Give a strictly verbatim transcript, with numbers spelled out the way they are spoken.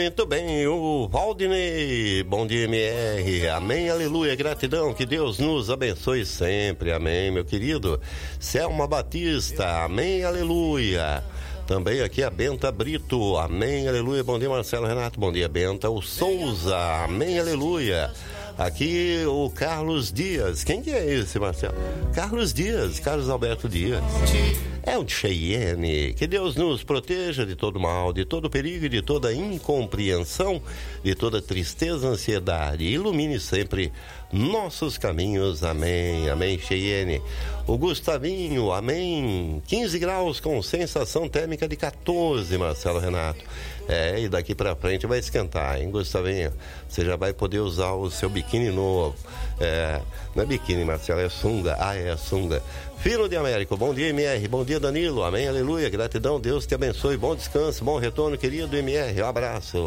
Muito bem, o Valdinei, bom dia M R, amém, aleluia, gratidão, que Deus nos abençoe sempre, amém, meu querido. Selma Batista, amém, aleluia. Também aqui a Benta Brito, amém, aleluia, bom dia Marcelo Renato, bom dia Benta, o Souza, amém, aleluia. Aqui o Carlos Dias, quem que é esse, Marcelo? Carlos Dias, Carlos Alberto Dias. É o Cheyenne. Que Deus nos proteja de todo mal, de todo perigo, de toda incompreensão, de toda tristeza, ansiedade. Ilumine sempre nossos caminhos, amém, amém, Cheyenne. O Gustavinho, amém, quinze graus com sensação térmica de catorze, Marcelo Renato. É, e daqui pra frente vai esquentar, hein, Gustavinho? Você já vai poder usar o seu biquíni novo. É, não é biquíni, Marcelo, é sunga. Ah, é sunga. Filho de Américo, bom dia M R, bom dia Danilo, amém, aleluia, gratidão, Deus te abençoe, bom descanso, bom retorno, querido M R, um abraço.